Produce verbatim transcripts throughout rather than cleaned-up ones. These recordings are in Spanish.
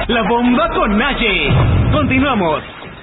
La bomba con Naye. Continuamos.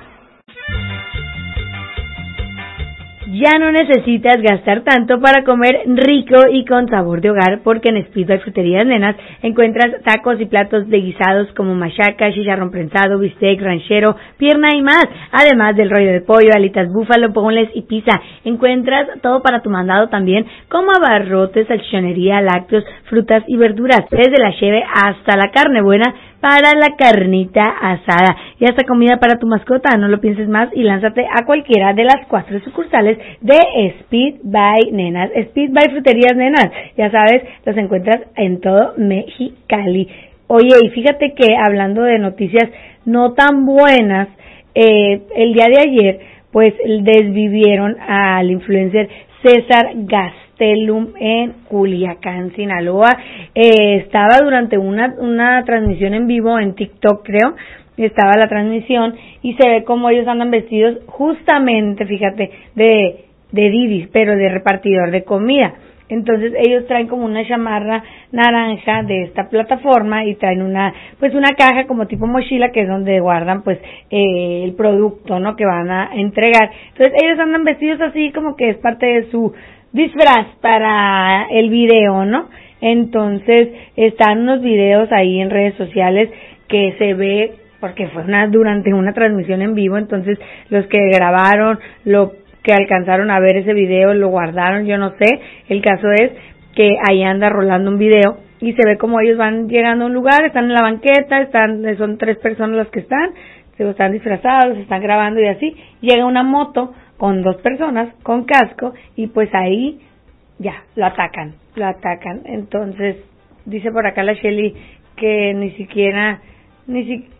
Ya no necesitas gastar tanto para comer rico y con sabor de hogar, porque en Speedball Fruterías Nenas encuentras tacos y platos de guisados como machaca, chicharrón prensado, bistec, ranchero, pierna y más, además del rollo de pollo, alitas búfalo, boneless y pizza. Encuentras todo para tu mandado también, como abarrotes, salchichonería, lácteos, frutas y verduras, desde la cheve hasta la carne buena para la carnita asada y hasta comida para tu mascota. No lo pienses más y lánzate a cualquiera de las cuatro sucursales de Speed by Nenas. Speed by Fruterías Nenas, ya sabes, los encuentras en todo Mexicali. Oye, y fíjate que hablando de noticias no tan buenas, eh, el día de ayer pues desvivieron al influencer César Gastelum en Culiacán, Sinaloa. Eh, estaba durante una, una transmisión en vivo en TikTok, creo, estaba la transmisión y se ve como ellos andan vestidos justamente, fíjate, de, de Didi, pero de repartidor de comida. Entonces ellos traen como una chamarra naranja de esta plataforma y traen una, pues una caja como tipo mochila, que es donde guardan pues eh, el producto, ¿no?, que van a entregar. Entonces ellos andan vestidos así como que es parte de su disfraz para el video, ¿no? Entonces están unos videos ahí en redes sociales que se ve, porque fue una durante una transmisión en vivo, entonces los que grabaron lo que alcanzaron a ver ese video lo guardaron, yo no sé. El caso es que ahí anda rolando un video y se ve como ellos van llegando a un lugar, están en la banqueta, están, son tres personas las que están, se están disfrazados, están grabando y así, llega una moto con dos personas con casco y pues ahí ya, lo atacan, lo atacan. Entonces, dice por acá la Shelly que ni siquiera, ni siquiera,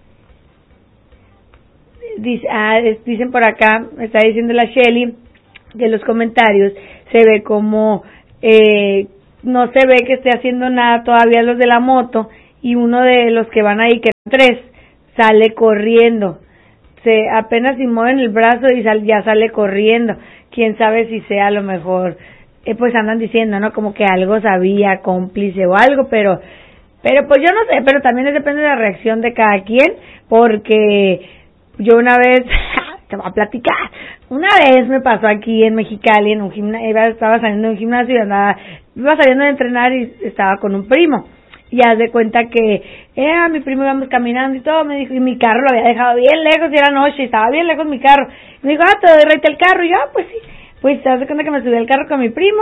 Dice, ah, dicen por acá, está diciendo la Shelly, de los comentarios, se ve como, eh, no se ve que esté haciendo nada todavía los de la moto, y uno de los que van ahí, que tres, sale corriendo, se apenas si mueven el brazo y sal, ya sale corriendo. Quién sabe si sea a lo mejor, eh, pues andan diciendo, ¿no?, como que algo sabía, cómplice o algo, pero, pero pues yo no sé, pero también depende de la reacción de cada quien, porque yo una vez, te voy a platicar, una vez me pasó aquí en Mexicali, en un gimnasio, estaba saliendo de un gimnasio y andaba, iba saliendo de entrenar y estaba con un primo, y haz de cuenta que, eh, mi primo íbamos caminando y todo, me dijo, y mi carro lo había dejado bien lejos, y era noche, y estaba bien lejos mi carro, y me dijo, ah, te doy rete el carro, y yo, ah, pues sí, pues haz de cuenta que me subí al carro con mi primo,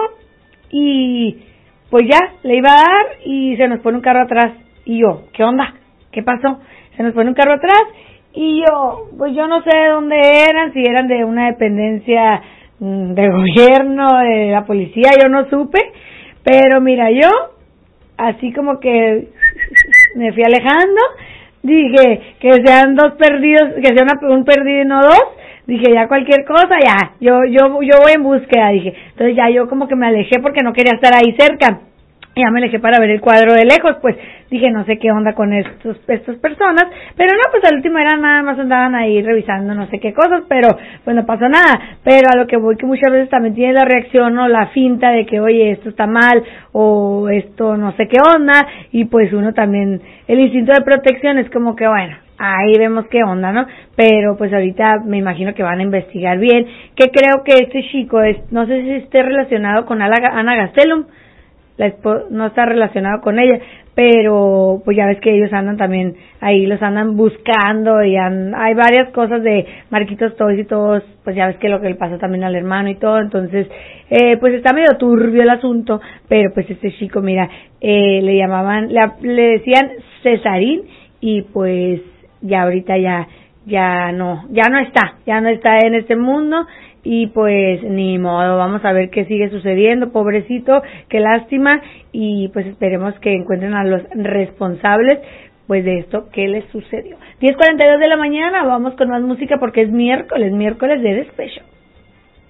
y pues ya, le iba a dar, y se nos pone un carro atrás, y yo, ¿qué onda? ¿Qué pasó? Se nos pone un carro atrás, y yo, pues yo no sé de dónde eran, si eran de una dependencia mmm, del gobierno, de la policía, yo no supe, pero mira, yo, así como que me fui alejando, dije que sean dos perdidos, que sea una, un perdido y no dos, dije ya cualquier cosa, ya, yo, yo, yo voy en búsqueda, dije, entonces ya yo como que me alejé porque no quería estar ahí cerca. Ya me alejé para ver el cuadro de lejos, pues dije no sé qué onda con estos estas personas, pero no, pues al último era nada más andaban ahí revisando no sé qué cosas, pero pues no pasó nada. Pero a lo que voy, que muchas veces también tiene la reacción o la finta de que oye, esto está mal o esto no sé qué onda, y pues uno también, el instinto de protección es como que bueno, ahí vemos qué onda, ¿no? Pero pues ahorita me imagino que van a investigar bien, que creo que este chico es, no sé si esté relacionado con Ana Gastelum, la esp- no está relacionado con ella, pero pues ya ves que ellos andan también ahí, los andan buscando y han, hay varias cosas de Marquitos Toys y todos, pues ya ves que lo que le pasó también al hermano y todo, entonces eh, pues está medio turbio el asunto, pero pues este chico, mira, eh, le llamaban, le, le decían Cesarín y pues ya ahorita ya, ya no, ya no está, ya no está en este mundo. Y pues ni modo, vamos a ver qué sigue sucediendo, pobrecito, qué lástima, y pues esperemos que encuentren a los responsables pues de esto que les sucedió. diez cuarenta y dos de la mañana, vamos con más música porque es miércoles, miércoles de despecho.